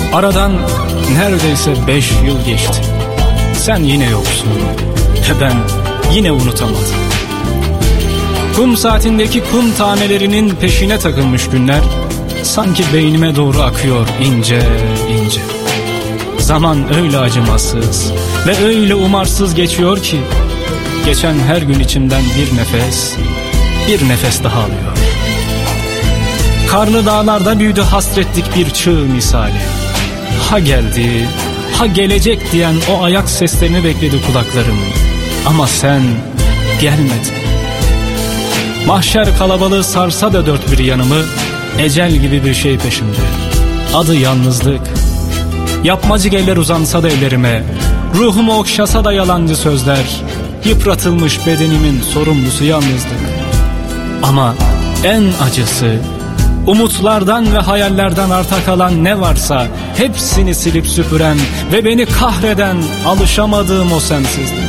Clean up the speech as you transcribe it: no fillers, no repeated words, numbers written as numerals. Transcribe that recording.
Aradan neredeyse 5 yıl geçti. Sen yine yoksun ve ben yine unutamadım. Kum saatindeki kum tanelerinin peşine takılmış günler sanki beynime doğru akıyor ince ince. Zaman öyle acımasız ve öyle umarsız geçiyor ki geçen her gün içimden bir nefes daha alıyor. Karlı dağlarda büyüdü hasretlik bir çığ misali. Ha geldi, ha gelecek diyen o ayak seslerini bekledi kulaklarım. Ama sen gelmedin. Mahşer kalabalığı sarsa da dört bir yanımı, ecel gibi bir şey peşimde. Adı yalnızlık. Yapmacık eller uzansa da ellerime, ruhumu okşasa da yalancı sözler, yıpratılmış bedenimin sorumlusu yalnızlık. Ama en acısı, umutlardan ve hayallerden arta kalan ne varsa hepsini silip süpüren ve beni kahreden alışamadığım o sensizlik.